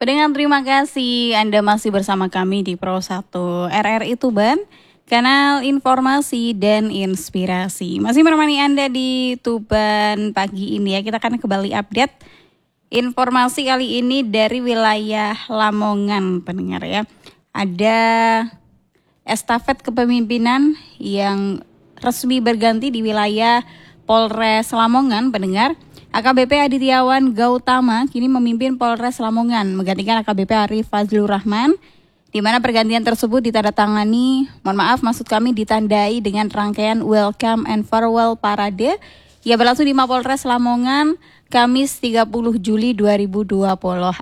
Pendengar, terima kasih Anda masih bersama kami di Pro 1 RRI Tuban, kanal informasi dan inspirasi. Masih menemani Anda di Tuban pagi ini ya. Kita akan kembali update informasi kali ini dari wilayah Lamongan, pendengar ya. Ada estafet kepemimpinan yang resmi berganti di wilayah Polres Lamongan, pendengar. AKBP Adityawan Gautama kini memimpin Polres Lamongan, menggantikan AKBP Arif Fazlur Rahman, di mana pergantian tersebut ditandai dengan rangkaian Welcome and Farewell Parade yang berlangsung di Mapolres Lamongan, Kamis 30 Juli 2026.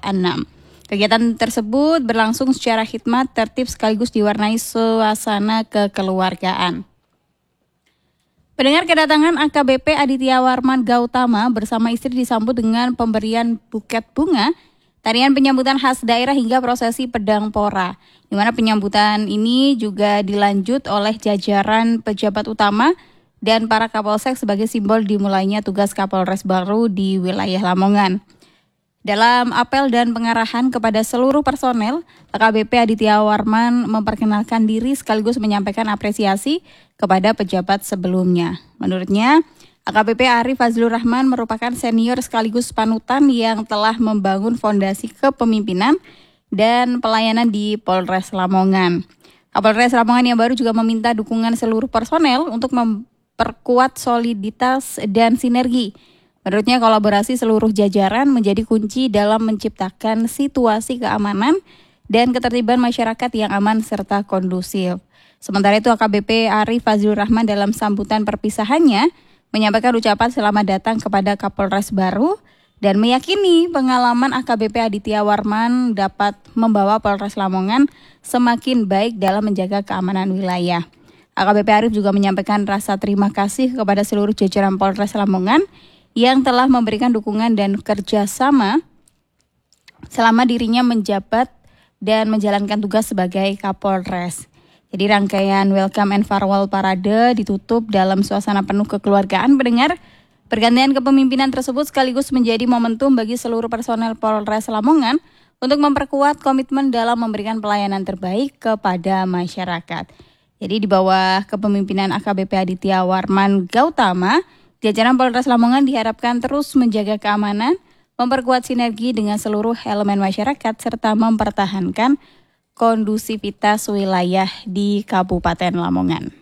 Kegiatan tersebut berlangsung secara khidmat, tertib sekaligus diwarnai suasana kekeluargaan. Pendengar, kedatangan AKBP Adityawan Gautama bersama istri disambut dengan pemberian buket bunga, tarian penyambutan khas daerah hingga prosesi pedang pora, di mana penyambutan ini juga dilanjut oleh jajaran pejabat utama dan para Kapolsek sebagai simbol dimulainya tugas Kapolres baru di wilayah Lamongan. Dalam apel dan pengarahan kepada seluruh personel, AKBP Adityawan memperkenalkan diri sekaligus menyampaikan apresiasi kepada pejabat sebelumnya. Menurutnya, AKBP Arif Fazlur Rahman merupakan senior sekaligus panutan yang telah membangun fondasi kepemimpinan dan pelayanan di Polres Lamongan. Kapolres Lamongan yang baru juga meminta dukungan seluruh personel untuk memperkuat soliditas dan sinergi. Menurutnya, kolaborasi seluruh jajaran menjadi kunci dalam menciptakan situasi keamanan dan ketertiban masyarakat yang aman serta kondusif. Sementara itu, AKBP Arif Fazlur Rahman dalam sambutan perpisahannya menyampaikan ucapan selamat datang kepada Kapolres baru dan meyakini pengalaman AKBP Adityawan dapat membawa Polres Lamongan semakin baik dalam menjaga keamanan wilayah. AKBP Arif juga menyampaikan rasa terima kasih kepada seluruh jajaran Polres Lamongan yang telah memberikan dukungan dan kerjasama selama dirinya menjabat dan menjalankan tugas sebagai Kapolres. Jadi rangkaian Welcome and Farewell Parade ditutup dalam suasana penuh kekeluargaan, pendengar. Pergantian kepemimpinan tersebut sekaligus menjadi momentum bagi seluruh personel Polres Lamongan untuk memperkuat komitmen dalam memberikan pelayanan terbaik kepada masyarakat. Jadi di bawah kepemimpinan AKBP Adityawan Gautama, jajaran Polres Lamongan diharapkan terus menjaga keamanan, memperkuat sinergi dengan seluruh elemen masyarakat, serta mempertahankan kondusivitas wilayah di Kabupaten Lamongan.